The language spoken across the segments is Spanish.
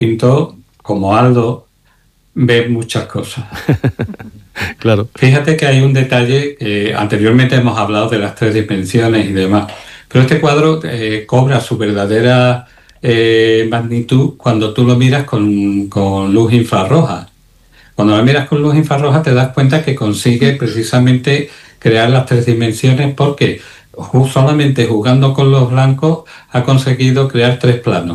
pintor, como Aldo, ve muchas cosas. Claro. Fíjate que hay un detalle que anteriormente hemos hablado de las 3 dimensiones y demás, pero este cuadro cobra su verdadera magnitud cuando tú lo miras con luz infrarroja. Cuando lo miras con luz infrarroja te das cuenta que consigue precisamente crear las 3 dimensiones porque solamente jugando con los blancos ha conseguido crear 3 planos.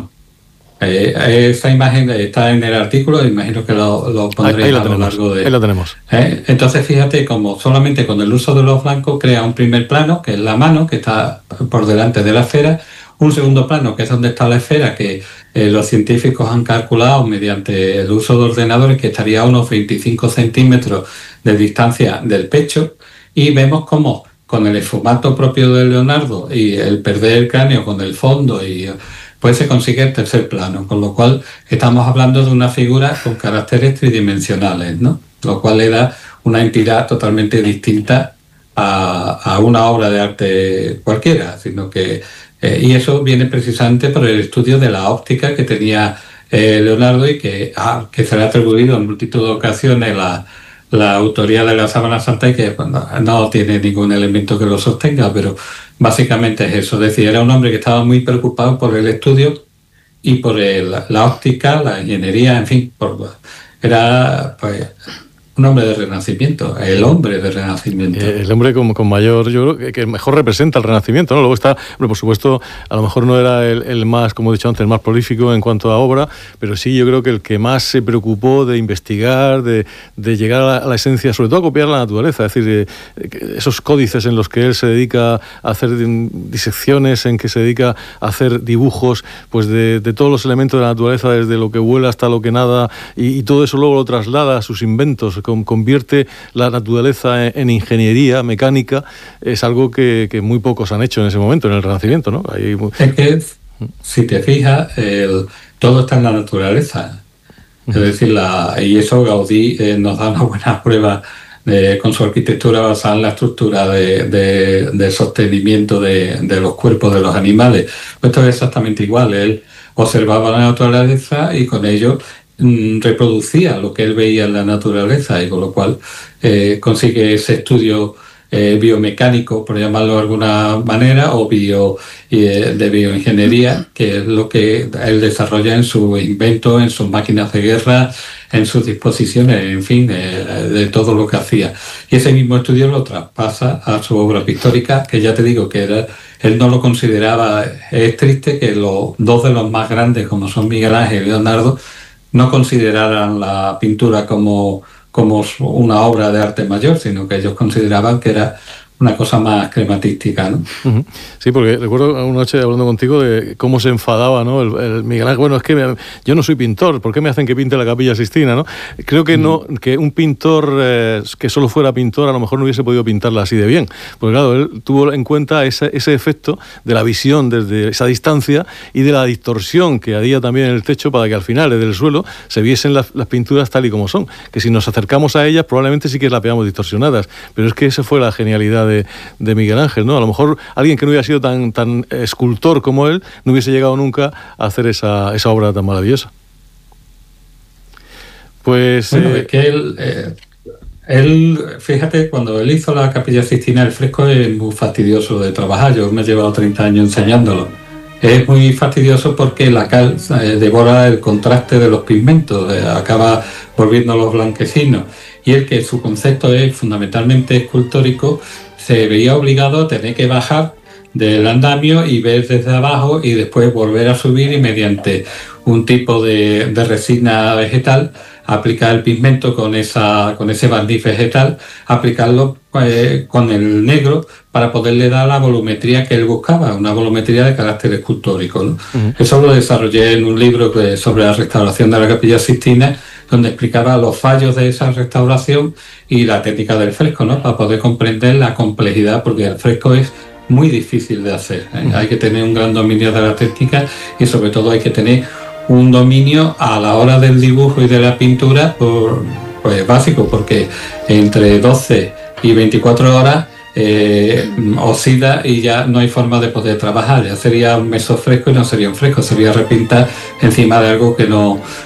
Esa imagen está en el artículo, imagino que lo pondréis a lo largo de... Ahí lo tenemos. Entonces fíjate como solamente con el uso de los blancos crea un primer plano, que es la mano, que está por delante de la esfera, un segundo plano, que es donde está la esfera, que los científicos han calculado mediante el uso de ordenadores que estaría a unos 25 centímetros de distancia del pecho, y vemos cómo con el esfumato propio de Leonardo y el perder el cráneo con el fondo pues se consigue el tercer plano, con lo cual estamos hablando de una figura con caracteres tridimensionales, ¿no? Lo cual le da una entidad totalmente distinta a una obra de arte cualquiera, sino que y eso viene precisamente por el estudio de la óptica que tenía Leonardo y que se le ha atribuido en multitud de ocasiones la autoría de la Sábana Santa y que no tiene ningún elemento que lo sostenga, pero básicamente es eso. Es decir, era un hombre que estaba muy preocupado por el estudio y por la óptica, la ingeniería, en fin, era pues un hombre de Renacimiento, el hombre de Renacimiento. El hombre con mayor, yo creo que mejor representa el Renacimiento, ¿no? Luego está, por supuesto, a lo mejor no era el más, como he dicho antes, el más prolífico en cuanto a obra, pero sí yo creo que el que más se preocupó de investigar, de llegar a la esencia, sobre todo a copiar la naturaleza, es decir, esos códices en los que él se dedica a hacer disecciones, en que se dedica a hacer dibujos, pues de todos los elementos de la naturaleza, desde lo que vuela hasta lo que nada, y todo eso luego lo traslada a sus inventos, convierte la naturaleza en ingeniería mecánica, es algo que muy pocos han hecho en ese momento, en el Renacimiento, ¿no? Es que, si te fijas, todo está en la naturaleza. Es decir, y eso Gaudí nos da una buena prueba con su arquitectura basada en la estructura de sostenimiento de los cuerpos de los animales. Pues esto es exactamente igual. Él observaba la naturaleza y con ello reproducía lo que él veía en la naturaleza, y con lo cual consigue ese estudio biomecánico, por llamarlo de alguna manera, o de bioingeniería, que es lo que él desarrolla en su invento, en sus máquinas de guerra, en sus disposiciones, en fin, de todo lo que hacía. Y ese mismo estudio lo traspasa a su obra pictórica, que ya te digo que él no lo consideraba. Es triste que dos de los más grandes, como son Miguel Ángel y Leonardo, no consideraran la pintura como una obra de arte mayor, sino que ellos consideraban que era una cosa más crematística, ¿no? Uh-huh. Sí, porque recuerdo una noche hablando contigo de cómo se enfadaba, ¿no? El Miguel Ángel, bueno, es que yo no soy pintor, ¿por qué me hacen que pinte la Capilla Sixtina, ¿no? Creo que no, que un pintor que solo fuera pintor a lo mejor no hubiese podido pintarla así de bien, porque claro, él tuvo en cuenta ese efecto de la visión desde esa distancia y de la distorsión que había también en el techo para que al final, desde el suelo, se viesen las pinturas tal y como son, que si nos acercamos a ellas probablemente sí que las veamos distorsionadas, pero es que esa fue la genialidad de Miguel Ángel, ¿no? A lo mejor alguien que no hubiera sido tan escultor como él no hubiese llegado nunca a hacer esa obra tan maravillosa. Pues... Bueno, es que él, fíjate, cuando él hizo la Capilla Sixtina, el fresco es muy fastidioso de trabajar. Yo me he llevado 30 años enseñándolo. Es muy fastidioso porque la cal devora el contraste de los pigmentos, acaba volviéndolos blanquecinos. Y el que su concepto es fundamentalmente escultórico, se veía obligado a tener que bajar del andamio y ver desde abajo y después volver a subir, y mediante un tipo de resina vegetal aplicar el pigmento con ese barniz vegetal, aplicarlo con el negro para poderle dar la volumetría que él buscaba, una volumetría de carácter escultórico, ¿no? Uh-huh. Eso lo desarrollé en un libro sobre la restauración de la Capilla Sixtina, donde explicaba los fallos de esa restauración y la técnica del fresco, ¿no? Para poder comprender la complejidad, porque el fresco es muy difícil de hacer, ¿eh? Hay que tener un gran dominio de la técnica y sobre todo hay que tener un dominio a la hora del dibujo y de la pintura pues básico, porque entre 12 y 24 horas oxida y ya no hay forma de poder trabajar. Ya sería un meso fresco y no sería un fresco, sería repintar encima de algo que no